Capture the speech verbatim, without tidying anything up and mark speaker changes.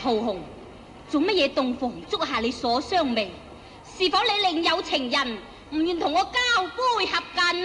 Speaker 1: 桃紅，做乜嘢洞房捉下你鎖雙眉？是否你另有情人，唔願同我交杯合卺？